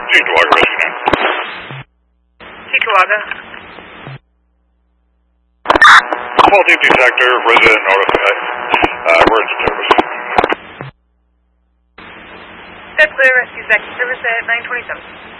Cheektowaga Rescue 9. Cheektowaga. Small team detector, resident notified. Emergency service. That's clear, rescue second service at 927.